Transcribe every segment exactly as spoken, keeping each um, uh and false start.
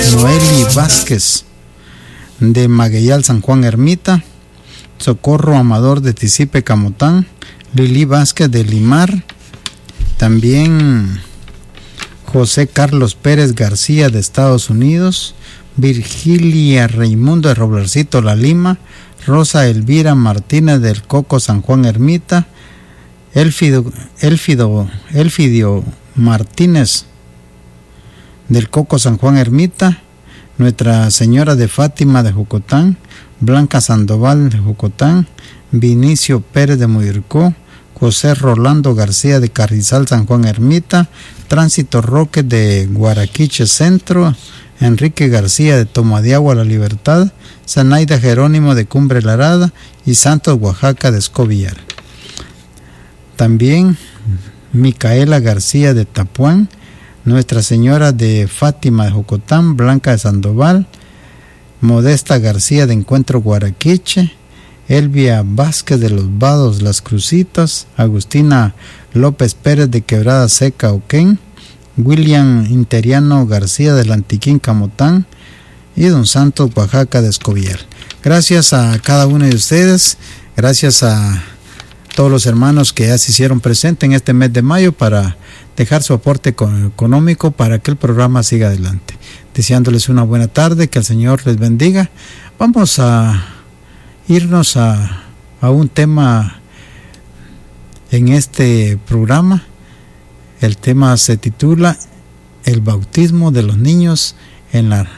Noeli Vázquez de Magueyal, San Juan Ermita, Socorro Amador de Tisipe, Camotán, Lili Vázquez de Limar, también José Carlos Pérez García de Estados Unidos, Virgilia Raimundo de Roblercito, La Lima, Rosa Elvira Martínez del Coco, San Juan Ermita, Elfido, Elfido, Elfidio Martínez del Coco, San Juan Ermita, Nuestra Señora de Fátima de Jocotán, Blanca Sandoval de Jocotán, Vinicio Pérez de Muyurcó, José Rolando García de Carrizal, San Juan Ermita, Tránsito Roque de Guaraquiche Centro, Enrique García de Tomadiagua, La Libertad, Zanaida Jerónimo de Cumbre Larada y Santos Oaxaca de Escobillar. También Micaela García de Tapuán, Nuestra Señora de Fátima de Jocotán, Blanca de Sandoval, Modesta García de Encuentro Guaraquiche, Elvia Vázquez de Los Vados Las Crucitas, Agustina López Pérez de Quebrada Seca Oquén, William Interiano García del Antiquín Camotán y Don Santos Oaxaca de Escobillar. Gracias a cada uno de ustedes, gracias a todos los hermanos que ya se hicieron presentes en este mes de mayo para dejar su aporte económico para que el programa siga adelante. Deseándoles una buena tarde, que el Señor les bendiga. Vamos a irnos a, a un tema en este programa. El tema se titula El bautismo de los niños en la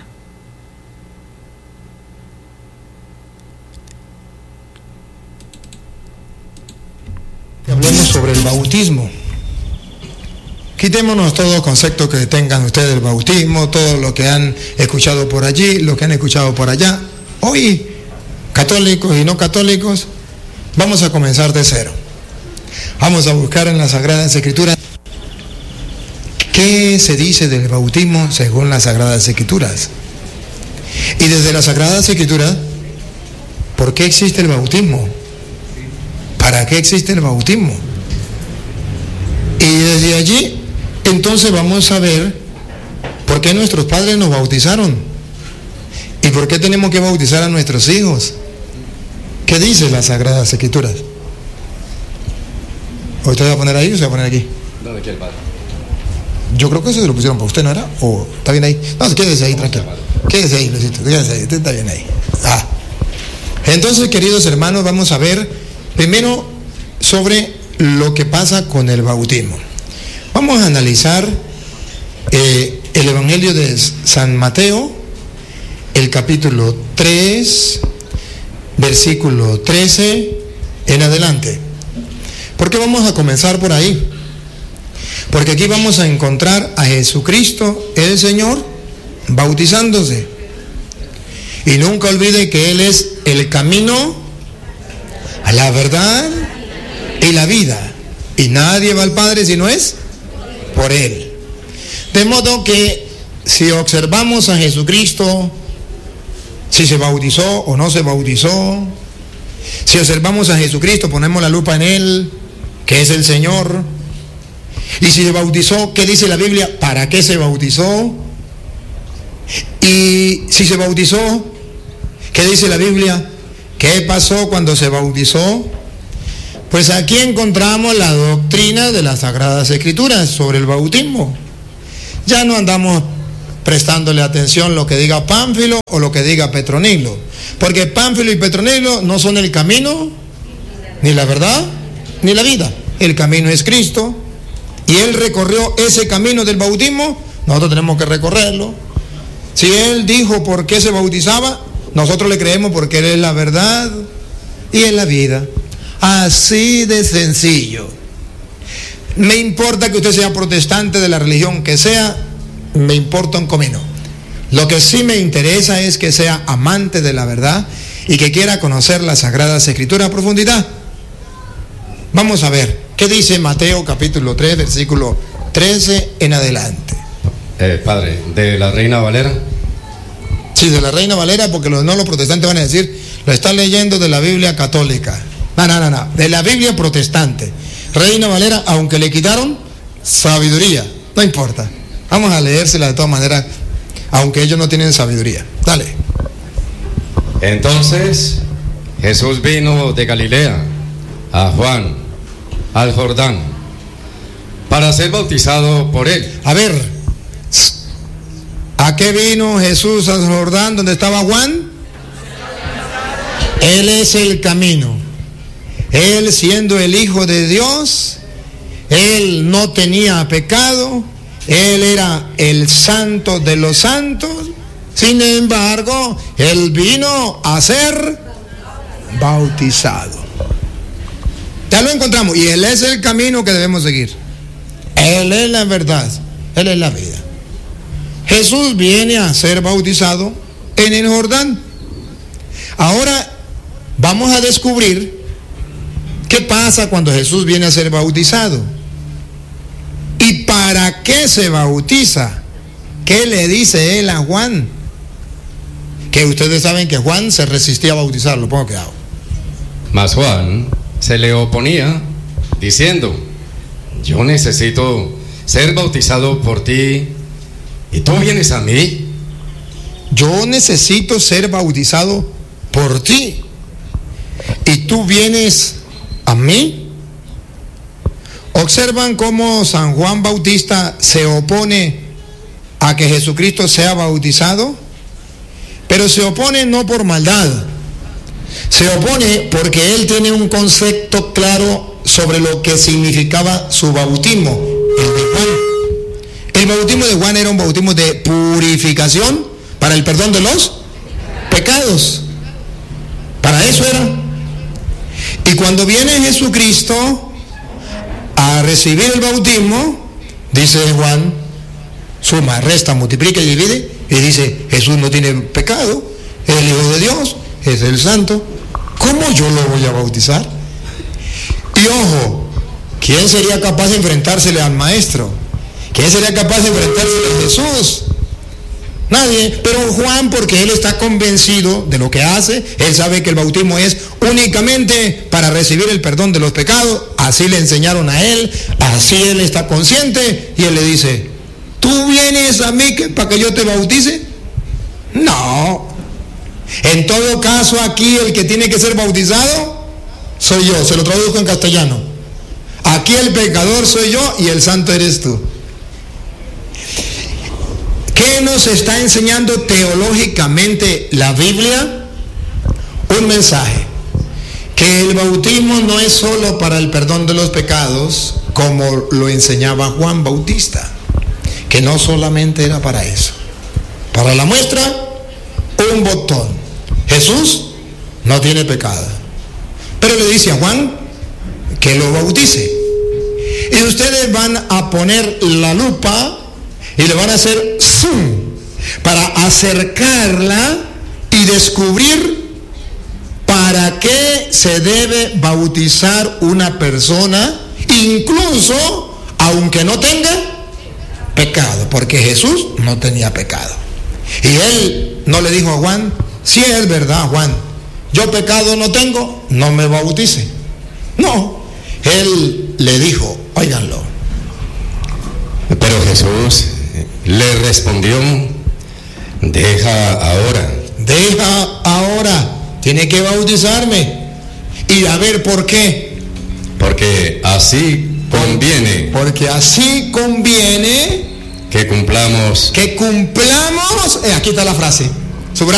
Hablemos sobre el bautismo. Quitémonos todo concepto que tengan ustedes del bautismo, todo lo que han escuchado por allí, lo que han escuchado por allá. Hoy, católicos y no católicos, vamos a comenzar de cero. Vamos a buscar en las Sagradas Escrituras qué se dice del bautismo según las Sagradas Escrituras. Y desde las Sagradas Escrituras, ¿por qué existe el bautismo? ¿Para qué existe el bautismo? Y desde allí, entonces vamos a ver por qué nuestros padres nos bautizaron y por qué tenemos que bautizar a nuestros hijos. ¿Qué dice las Sagradas Escrituras? ¿O usted va a poner ahí o se va a poner aquí? ¿Dónde quiere el padre? Yo creo que eso se lo pusieron para usted, ¿no era? ¿O está bien ahí? No, quédese ahí, tranquilo. Quédese ahí, Luisito, quédese ahí, usted está bien ahí. Ah. Entonces, queridos hermanos, vamos a ver primero sobre lo que pasa con el bautismo. Vamos a analizar eh, el Evangelio de San Mateo, el capítulo tres, versículo trece en adelante. ¿Por qué vamos a comenzar por ahí? Porque aquí vamos a encontrar a Jesucristo, el Señor, bautizándose. Y nunca olvide que Él es el camino a la verdad y la vida. Y nadie va al Padre si no es por Él. De modo que si observamos a Jesucristo, si se bautizó o no se bautizó, si observamos a Jesucristo, ponemos la lupa en Él, que es el Señor, y si se bautizó, ¿qué dice la Biblia? ¿Para qué se bautizó? Y si se bautizó, ¿qué dice la Biblia? ¿Qué pasó cuando se bautizó? Pues aquí encontramos la doctrina de las Sagradas Escrituras sobre el bautismo. Ya no andamos prestándole atención lo que diga Pánfilo o lo que diga Petronilo, porque Pánfilo y Petronilo no son el camino, ni la verdad, ni la vida. El camino es Cristo, y Él recorrió ese camino del bautismo, nosotros tenemos que recorrerlo. Si Él dijo por qué se bautizaba, nosotros le creemos porque Él es la verdad y es la vida. Así de sencillo. Me importa que usted sea protestante de la religión que sea, me importa un comino. Lo que sí me interesa es que sea amante de la verdad y que quiera conocer las Sagradas Escrituras a profundidad. Vamos a ver, ¿qué dice Mateo capítulo tres, versículo trece en adelante? Eh, padre, ¿de la Reina Valera? Sí, de la Reina Valera, porque los, no los protestantes van a decir, lo está leyendo de la Biblia católica. No, no, no, no, de la Biblia protestante. Reina Valera, aunque le quitaron sabiduría, no importa. Vamos a leérsela de todas maneras aunque ellos no tienen sabiduría. Dale. Entonces Jesús vino de Galilea a Juan, al Jordán, para ser bautizado por él. A ver, ¿a qué vino Jesús al Jordán donde estaba Juan? Él es el camino. Él, siendo el Hijo de Dios, él no tenía pecado, él era el santo de los santos. Sin embargo, él vino a ser bautizado. Ya lo encontramos, y él es el camino que debemos seguir. Él es la verdad, él es la vida. Jesús viene a ser bautizado en el Jordán. Ahora vamos a descubrir qué pasa cuando Jesús viene a ser bautizado y para qué se bautiza. ¿Qué le dice él a Juan? Que ustedes saben que Juan se resistía a bautizarlo, pongo cuidado. Mas Juan se le oponía diciendo: yo necesito ser bautizado por ti y tú vienes a mí. Yo necesito ser bautizado por ti y tú vienes a mí. Observan cómo San Juan Bautista se opone a que Jesucristo sea bautizado, pero se opone no por maldad, se opone porque él tiene un concepto claro sobre lo que significaba su bautismo, el de Juan. El bautismo de Juan era un bautismo de purificación para el perdón de los pecados. Para eso era. Y cuando viene Jesucristo a recibir el bautismo, dice Juan, suma, resta, multiplica y divide, y dice, Jesús no tiene pecado, es el Hijo de Dios, es el Santo. ¿Cómo yo lo voy a bautizar? Y ojo, ¿quién sería capaz de enfrentársele al Maestro? ¿Quién sería capaz de enfrentársele a Jesús? Nadie. Pero Juan, porque él está convencido de lo que hace, él sabe que el bautismo es únicamente para recibir el perdón de los pecados, así le enseñaron a él, así él está consciente, y él le dice, ¿tú vienes a mí que, para que yo te bautice? No. En todo caso, aquí el que tiene que ser bautizado soy yo. Se lo traduzco en castellano. Aquí el pecador soy yo y el santo eres tú. ¿Qué nos está enseñando teológicamente la Biblia? Un mensaje. Que el bautismo no es solo para el perdón de los pecados, como lo enseñaba Juan Bautista. Que no solamente era para eso. Para la muestra, un botón. Jesús no tiene pecado. Pero le dice a Juan que lo bautice. Y ustedes van a poner la lupa y le van a hacer zoom para acercarla y descubrir para qué se debe bautizar una persona, incluso aunque no tenga pecado, porque Jesús no tenía pecado. Y él no le dijo a Juan, si es verdad, Juan, yo pecado no tengo, no me bautice. No, él le dijo, óiganlo. Pero Jesús le respondió, deja ahora. Deja ahora, tiene que bautizarme. Y a ver, ¿por qué? Porque así conviene. Porque así conviene que cumplamos. Que cumplamos, eh, aquí está la frase,